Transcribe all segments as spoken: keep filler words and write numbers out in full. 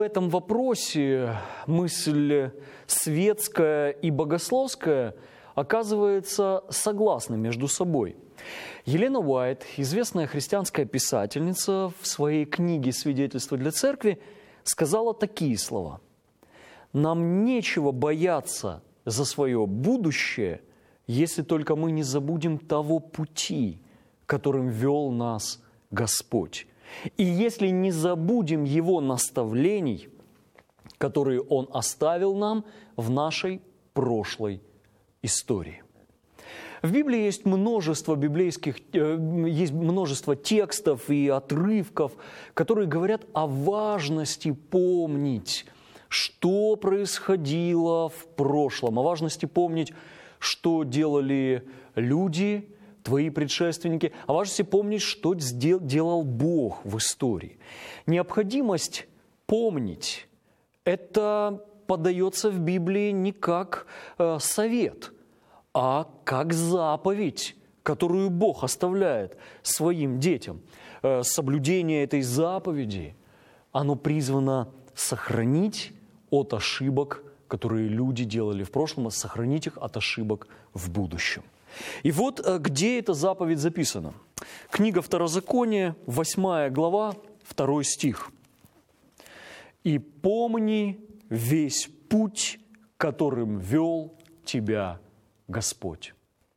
В этом вопросе мысль светская и богословская оказывается согласны между собой. Елена Уайт, известная христианская писательница, в своей книге «Свидетельство для церкви» сказала такие слова: «Нам нечего бояться за свое будущее, если только мы не забудем того пути, которым вел нас Господь. И если не забудем Его наставлений, которые Он оставил нам в нашей прошлой истории». В Библии есть множество библейских, есть множество текстов и отрывков, которые говорят о важности помнить, что происходило в прошлом, о важности помнить, что делали люди, твои предшественники, о важности помнить, что делал Бог в истории. Необходимость помнить – это подается в Библии не как э, совет, а как заповедь, которую Бог оставляет своим детям. Э, соблюдение этой заповеди, оно призвано сохранить от ошибок, которые люди делали в прошлом, а сохранить их от ошибок в будущем. И вот где эта заповедь записана. Книга Второзакония, восьмая глава, второй стих. «И помни весь путь, которым вел тебя Господь».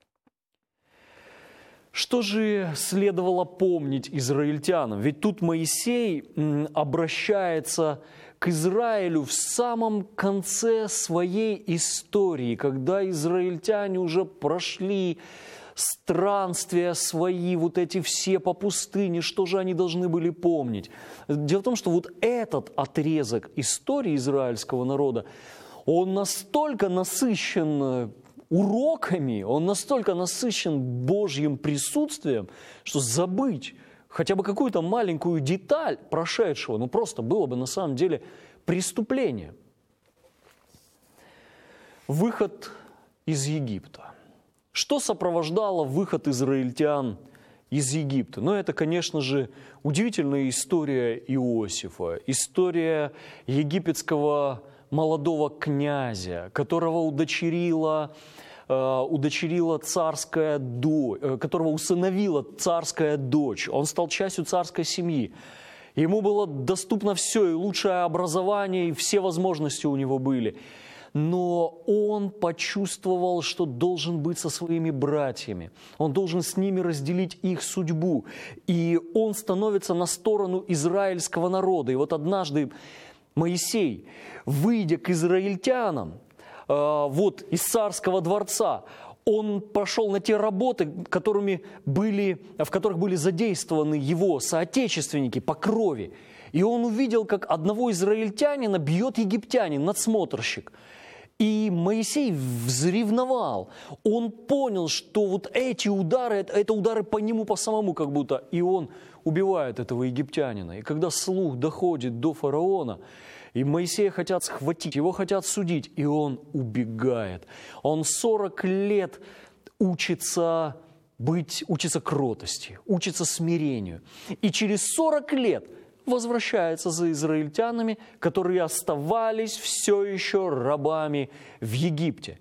Что же следовало помнить израильтянам? Ведь тут Моисей обращается к Израилю в самом конце своей истории, когда израильтяне уже прошли странствия свои, вот эти все по пустыне, что же они должны были помнить? Дело в том, что вот этот отрезок истории израильского народа, он настолько насыщен уроками, он настолько насыщен Божьим присутствием, что забыть хотя бы какую-то маленькую деталь прошедшего, ну просто было бы на самом деле преступление. Выход из Египта. Что сопровождало выход израильтян из Египта? Ну, это, конечно же, удивительная история Иосифа, история египетского молодого князя, которого удочерила, э, удочерила царская дочь, э, которого усыновила царская дочь. Он стал частью царской семьи. Ему было доступно все, и лучшее образование, и все возможности у него были. Но он почувствовал, что должен быть со своими братьями. Он должен с ними разделить их судьбу. И он становится на сторону израильского народа. И вот однажды Моисей, выйдя к израильтянам, вот из царского дворца, он пошел на те работы, которыми были, в которых были задействованы его соотечественники по крови. И он увидел, как одного израильтянина бьет египтянин, надсмотрщик. И Моисей взревновал. Он понял, что вот эти удары, это удары по нему, по самому как будто. И он убивает этого египтянина. И когда слух доходит до фараона, и Моисея хотят схватить, его хотят судить, и он убегает. Он сорок лет учится быть, учится кротости, учится смирению. И через сорок лет возвращается за израильтянами, которые оставались все еще рабами в Египте.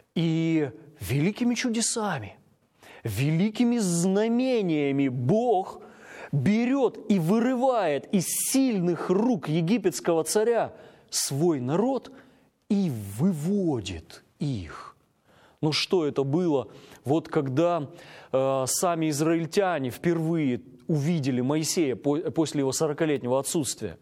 И великими чудесами, великими знамениями Бог берет и вырывает из сильных рук египетского царя свой народ и выводит их. Ну что это было? Вот когда э, сами израильтяне впервые увидели Моисея после его сорокалетнего отсутствия,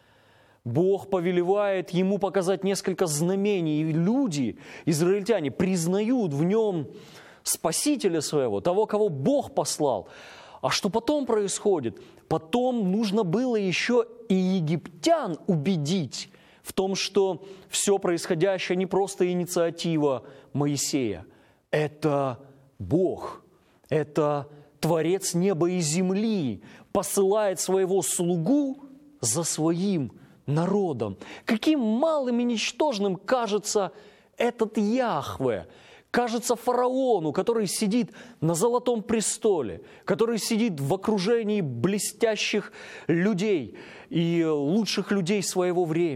Бог повелевает ему показать несколько знамений, и люди, израильтяне, признают в нем Спасителя своего, того, кого Бог послал. А что потом происходит? Потом нужно было еще и египтян убедить в том, что все происходящее не просто инициатива Моисея. Это Бог, это Творец неба и земли посылает своего слугу за своим народом. Каким малым и ничтожным кажется этот Яхве, кажется фараону, который сидит на золотом престоле, который сидит в окружении блестящих людей и лучших людей своего времени.